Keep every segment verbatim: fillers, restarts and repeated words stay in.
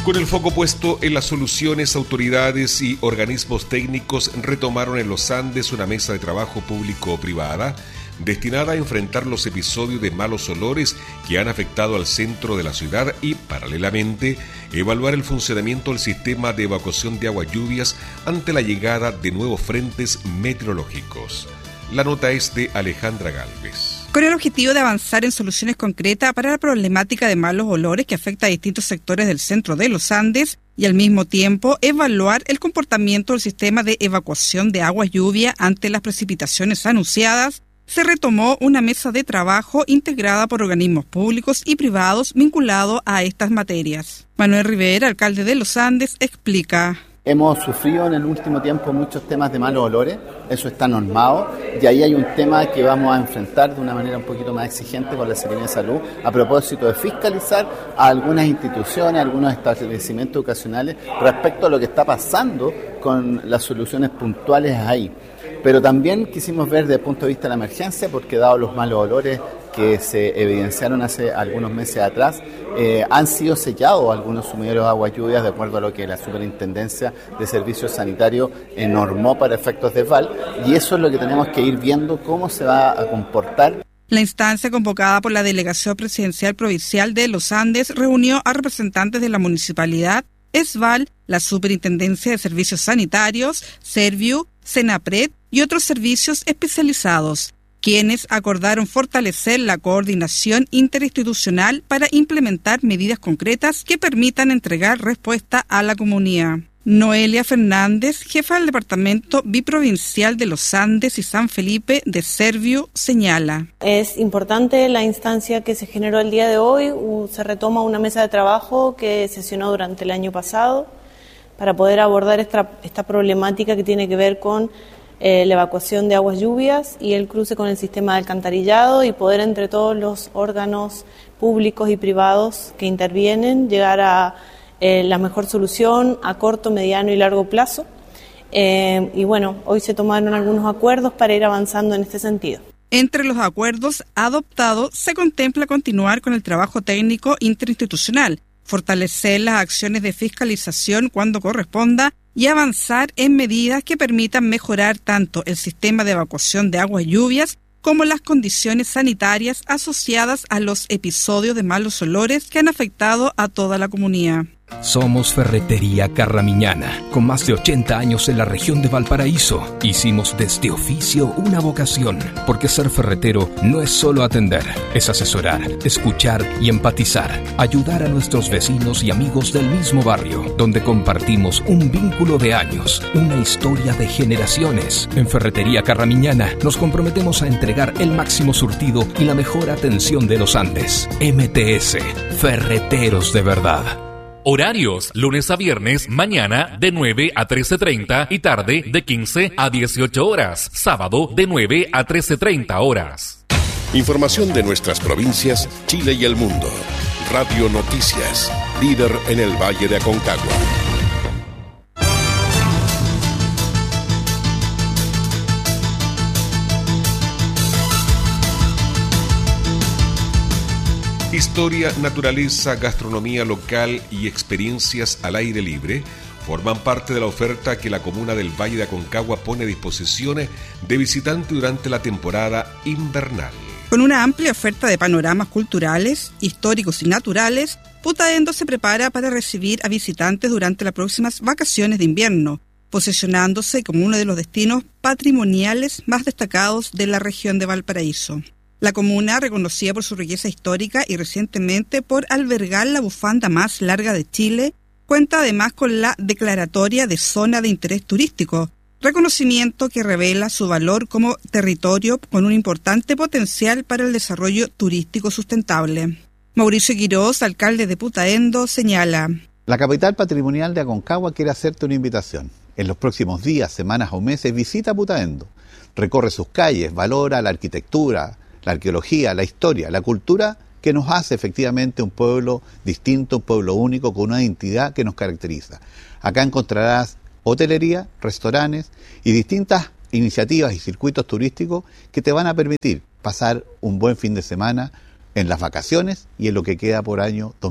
Con el foco puesto en las soluciones, autoridades y organismos técnicos retomaron en los Andes una mesa de trabajo público-privada destinada a enfrentar los episodios de malos olores que han afectado al centro de la ciudad y, paralelamente, evaluar el funcionamiento del sistema de evacuación de aguas lluvias ante la llegada de nuevos frentes meteorológicos. La nota es de Alejandra Gálvez. Con el objetivo de avanzar en soluciones concretas para la problemática de malos olores que afecta a distintos sectores del centro de los Andes y al mismo tiempo evaluar el comportamiento del sistema de evacuación de aguas lluvia ante las precipitaciones anunciadas, se retomó una mesa de trabajo integrada por organismos públicos y privados vinculados a estas materias. Manuel Rivera, alcalde de los Andes, explica. Hemos sufrido en el último tiempo muchos temas de malos olores, eso está normado, y ahí hay un tema que vamos a enfrentar de una manera un poquito más exigente con la Secretaría de Salud, a propósito de fiscalizar a algunas instituciones, a algunos establecimientos educacionales respecto a lo que está pasando con las soluciones puntuales ahí. Pero también quisimos ver desde el punto de vista de la emergencia, porque dado los malos olores que se evidenciaron hace algunos meses atrás, eh, han sido sellados algunos sumideros de aguas lluvias de acuerdo a lo que la Superintendencia de Servicios Sanitarios eh, normó para efectos de V A L, y eso es lo que tenemos que ir viendo cómo se va a comportar. La instancia convocada por la Delegación Presidencial Provincial de los Andes reunió a representantes de la municipalidad, S V A L, la Superintendencia de Servicios Sanitarios, Serviu, Senapred y otros servicios especializados, quienes acordaron fortalecer la coordinación interinstitucional para implementar medidas concretas que permitan entregar respuesta a la comunidad. Noelia Fernández, jefa del Departamento Biprovincial de los Andes y San Felipe de Serviu, señala. Es importante la instancia que se generó el día de hoy. Se retoma una mesa de trabajo que sesionó durante el año pasado para poder abordar esta, esta problemática que tiene que ver con eh, la evacuación de aguas lluvias y el cruce con el sistema de alcantarillado, y poder entre todos los órganos públicos y privados que intervienen llegar a eh, la mejor solución a corto, mediano y largo plazo. Eh, y bueno, hoy se tomaron algunos acuerdos para ir avanzando en este sentido. Entre los acuerdos adoptados se contempla continuar con el trabajo técnico interinstitucional, fortalecer las acciones de fiscalización cuando corresponda y avanzar en medidas que permitan mejorar tanto el sistema de evacuación de aguas lluvias como las condiciones sanitarias asociadas a los episodios de malos olores que han afectado a toda la comunidad. Somos Ferretería Carramiñana, con más de ochenta años en la región de Valparaíso. Hicimos de este oficio una vocación, porque ser ferretero no es solo atender, es asesorar, escuchar y empatizar, ayudar a nuestros vecinos y amigos del mismo barrio, donde compartimos un vínculo de años, una historia de generaciones. En Ferretería Carramiñana nos comprometemos a entregar el máximo surtido y la mejor atención de los Andes. M T S, Ferreteros de verdad. Horarios, lunes a viernes, mañana de nueve a trece treinta y tarde de quince a dieciocho horas. Sábado de nueve a trece treinta horas. Información de nuestras provincias, Chile y el mundo. Radio Noticias, líder en el Valle de Aconcagua. Historia, naturaleza, gastronomía local y experiencias al aire libre forman parte de la oferta que la comuna del Valle de Aconcagua pone a disposición de visitantes durante la temporada invernal. Con una amplia oferta de panoramas culturales, históricos y naturales, Putaendo se prepara para recibir a visitantes durante las próximas vacaciones de invierno, posicionándose como uno de los destinos patrimoniales más destacados de la región de Valparaíso. La comuna, reconocida por su riqueza histórica y recientemente por albergar la bufanda más larga de Chile, cuenta además con la declaratoria de zona de interés turístico, reconocimiento que revela su valor como territorio con un importante potencial para el desarrollo turístico sustentable. Mauricio Quiroz, alcalde de Putaendo, señala: La capital patrimonial de Aconcagua quiere hacerte una invitación. En los próximos días, semanas o meses, visita Putaendo. Recorre sus calles, valora la arquitectura, la arqueología, la historia, la cultura que nos hace efectivamente un pueblo distinto, un pueblo único, con una identidad que nos caracteriza. Acá encontrarás hotelería, restaurantes y distintas iniciativas y circuitos turísticos que te van a permitir pasar un buen fin de semana en las vacaciones y en lo que queda por año dos mil.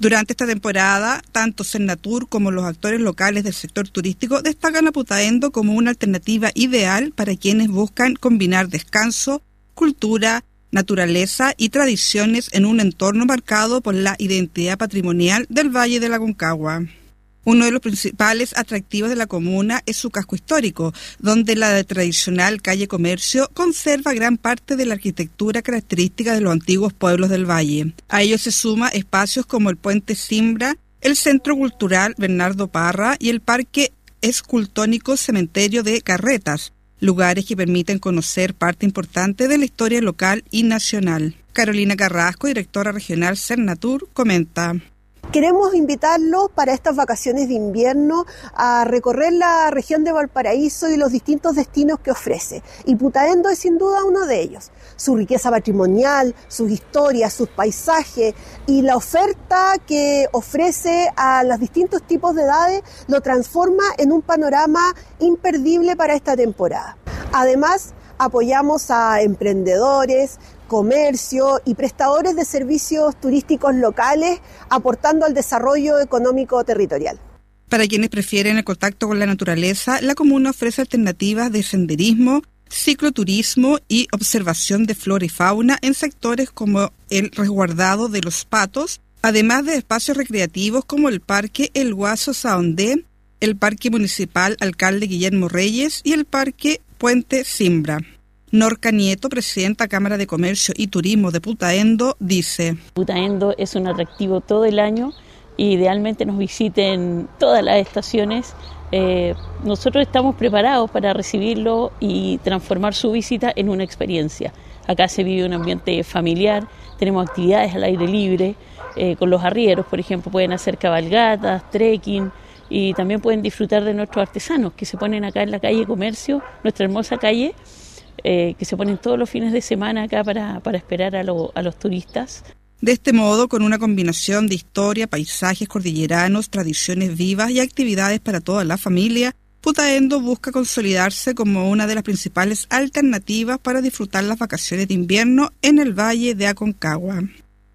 Durante esta temporada, tanto Sernatur como los actores locales del sector turístico destacan a Putaendo como una alternativa ideal para quienes buscan combinar descanso, cultura, naturaleza y tradiciones en un entorno marcado por la identidad patrimonial del Valle de la Aconcagua. Uno de los principales atractivos de la comuna es su casco histórico, donde la tradicional calle Comercio conserva gran parte de la arquitectura característica de los antiguos pueblos del valle. A ello se suma espacios como el Puente Simbra, el Centro Cultural Bernardo Parra y el Parque Escultónico Cementerio de Carretas, lugares que permiten conocer parte importante de la historia local y nacional. Carolina Carrasco, directora regional Sernatur, comenta: Queremos invitarlos para estas vacaciones de invierno a recorrer la región de Valparaíso y los distintos destinos que ofrece. Y Putaendo es sin duda uno de ellos. Su riqueza patrimonial, sus historias, sus paisajes y la oferta que ofrece a los distintos tipos de edades lo transforma en un panorama imperdible para esta temporada. Además, apoyamos a emprendedores, comercio y prestadores de servicios turísticos locales, aportando al desarrollo económico territorial. Para quienes prefieren el contacto con la naturaleza, la comuna ofrece alternativas de senderismo, cicloturismo y observación de flora y fauna en sectores como el resguardado de los Patos, además de espacios recreativos como el Parque El Guaso Saondé, el Parque Municipal Alcalde Guillermo Reyes y el Parque Puente Simbra. Norca Nieto, presidenta Cámara de Comercio y Turismo de Putaendo, dice: Putaendo es un atractivo todo el año y idealmente nos visiten todas las estaciones. Eh, nosotros estamos preparados para recibirlo y transformar su visita en una experiencia. Acá se vive un ambiente familiar, tenemos actividades al aire libre, eh, con los arrieros, por ejemplo, pueden hacer cabalgatas, trekking y también pueden disfrutar de nuestros artesanos que se ponen acá en la calle Comercio, nuestra hermosa calle, Eh, que se ponen todos los fines de semana acá para, para esperar a, lo, a los turistas. De este modo, con una combinación de historia, paisajes cordilleranos, tradiciones vivas y actividades para toda la familia, Putaendo busca consolidarse como una de las principales alternativas para disfrutar las vacaciones de invierno en el Valle de Aconcagua.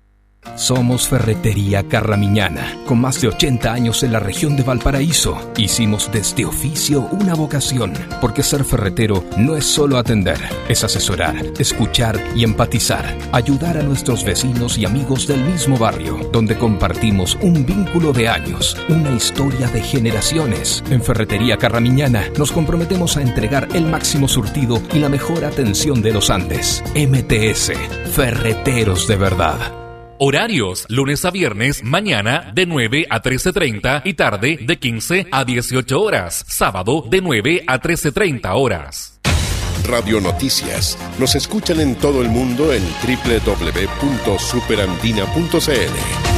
Somos Ferretería Carramiñana, con más de ochenta años en la región de Valparaíso. Hicimos de este oficio una vocación, porque ser ferretero no es solo atender, es asesorar, escuchar y empatizar, ayudar a nuestros vecinos y amigos del mismo barrio, donde compartimos un vínculo de años, una historia de generaciones. En Ferretería Carramiñana nos comprometemos a entregar el máximo surtido y la mejor atención de los Andes. M T S, Ferreteros de verdad. Horarios, lunes a viernes, mañana de nueve a trece treinta y tarde de quince a dieciocho horas. Sábado de nueve a trece treinta horas. Radio Noticias. Nos escuchan en todo el mundo en doble u doble u doble u punto superandina punto c l.